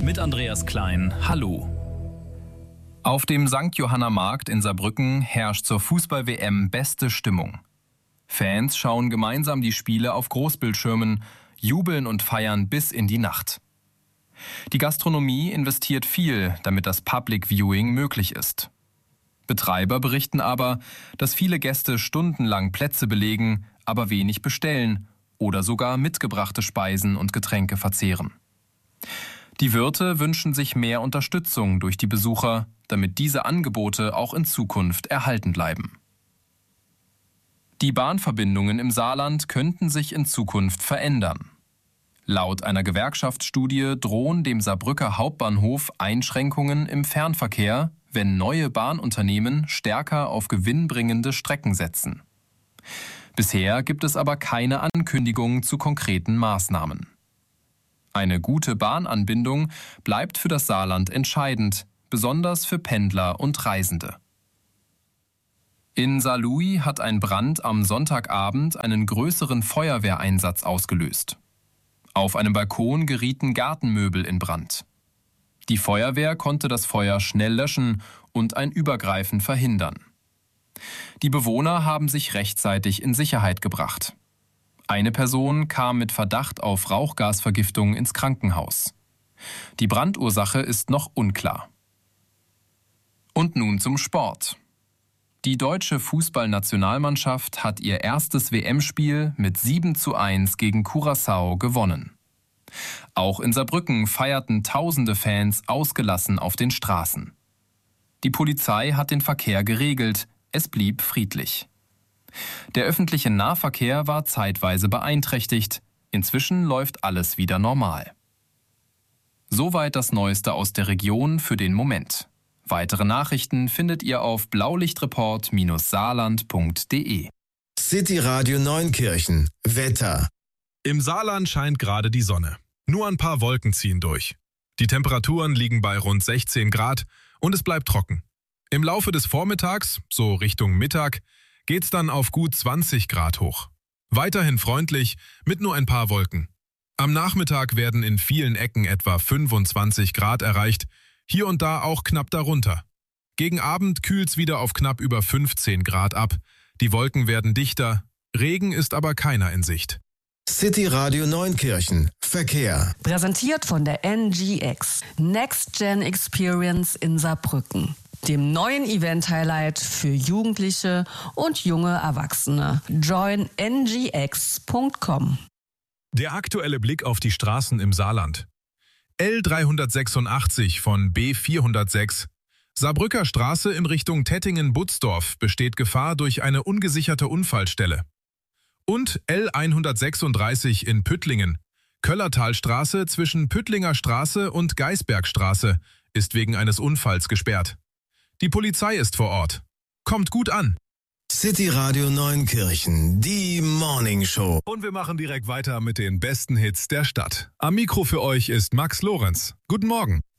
mit Andreas Klein. Hallo. Auf dem St. Johanna Markt in Saarbrücken herrscht zur Fußball-WM beste Stimmung. Fans schauen gemeinsam die Spiele auf Großbildschirmen, jubeln und feiern bis in die Nacht. Die Gastronomie investiert viel, damit das Public Viewing möglich ist. Betreiber berichten aber, dass viele Gäste stundenlang Plätze belegen, aber wenig bestellen oder sogar mitgebrachte Speisen und Getränke verzehren. Die Wirte wünschen sich mehr Unterstützung durch die Besucher, damit diese Angebote auch in Zukunft erhalten bleiben. Die Bahnverbindungen im Saarland könnten sich in Zukunft verändern. Laut einer Gewerkschaftsstudie drohen dem Saarbrücker Hauptbahnhof Einschränkungen im Fernverkehr, wenn neue Bahnunternehmen stärker auf gewinnbringende Strecken setzen. Bisher gibt es aber keine Ankündigungen zu konkreten Maßnahmen. Eine gute Bahnanbindung bleibt für das Saarland entscheidend, besonders für Pendler und Reisende. In Saarlouis hat ein Brand am Sonntagabend einen größeren Feuerwehreinsatz ausgelöst. Auf einem Balkon gerieten Gartenmöbel in Brand. Die Feuerwehr konnte das Feuer schnell löschen und ein Übergreifen verhindern. Die Bewohner haben sich rechtzeitig in Sicherheit gebracht. Eine Person kam mit Verdacht auf Rauchgasvergiftung ins Krankenhaus. Die Brandursache ist noch unklar. Und nun zum Sport. Die deutsche Fußballnationalmannschaft hat ihr erstes WM-Spiel mit 7:1 gegen Curaçao gewonnen. Auch in Saarbrücken feierten tausende Fans ausgelassen auf den Straßen. Die Polizei hat den Verkehr geregelt, es blieb friedlich. Der öffentliche Nahverkehr war zeitweise beeinträchtigt, inzwischen läuft alles wieder normal. Soweit das Neueste aus der Region für den Moment. Weitere Nachrichten findet ihr auf blaulichtreport-saarland.de. City Radio Neunkirchen. Wetter. Im Saarland scheint gerade die Sonne. Nur ein paar Wolken ziehen durch. Die Temperaturen liegen bei rund 16 Grad und es bleibt trocken. Im Laufe des Vormittags, so Richtung Mittag, geht's dann auf gut 20 Grad hoch. Weiterhin freundlich, mit nur ein paar Wolken. Am Nachmittag werden in vielen Ecken etwa 25 Grad erreicht, hier und da auch knapp darunter. Gegen Abend kühlt's wieder auf knapp über 15 Grad ab. Die Wolken werden dichter, Regen ist aber keiner in Sicht. City Radio Neunkirchen. Verkehr. Präsentiert von der NGX. Next Gen Experience in Saarbrücken. Dem neuen Event-Highlight für Jugendliche und junge Erwachsene. Join ngx.com. Der aktuelle Blick auf die Straßen im Saarland. L386 von B406. Saarbrücker Straße in Richtung Tettingen-Butzdorf besteht Gefahr durch eine ungesicherte Unfallstelle. Und L136 in Püttlingen. Köllertalstraße zwischen Püttlinger Straße und Geisbergstraße ist wegen eines Unfalls gesperrt. Die Polizei ist vor Ort. Kommt gut an. City Radio Neunkirchen, die Morning Show. Und wir machen direkt weiter mit den besten Hits der Stadt. Am Mikro für euch ist Max Lorenz. Guten Morgen.